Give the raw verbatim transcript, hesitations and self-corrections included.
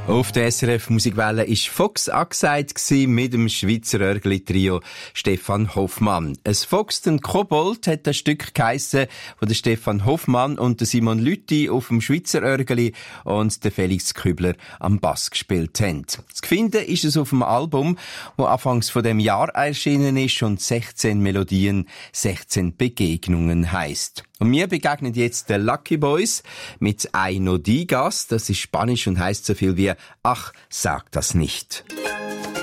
Auf der S R F Musikwelle ist Fox angesagt mit dem Schweizer Örgli-Trio Stefan Hoffmann. Es Fox den Kobold hat das Stück geheissen, wo der Stefan Hoffmann und der Simon Lüthi auf dem Schweizer Örgli und der Felix Kübler am Bass gespielt haben. Zu finden ist es auf dem Album, wo anfangs von dem Jahr erschienen ist und sechzehn Melodien, sechzehn Begegnungen heisst. Und mir begegnet jetzt der Lucky Boys mit Ay no digas. Das ist Spanisch und heisst so viel wie Ach, sag das nicht.